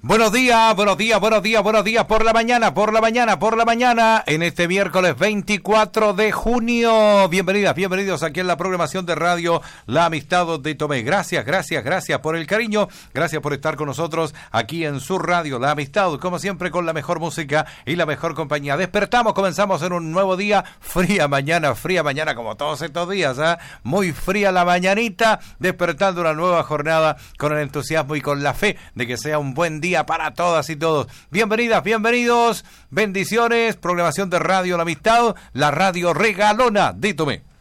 Buenos días por la mañana, en este miércoles 24 de junio. Bienvenidos aquí en la programación de radio La Amistad de Tomé. Gracias por el cariño, gracias por estar con nosotros aquí en su radio La Amistad, como siempre con la mejor música y la mejor compañía. Comenzamos en un nuevo día, fría mañana como todos estos días, muy fría la mañanita, despertando una nueva jornada con el entusiasmo y con la fe de que sea un buen día para todas y todos. Bienvenidos, bendiciones, programación de radio La Amistad, la radio regalona de Tomé.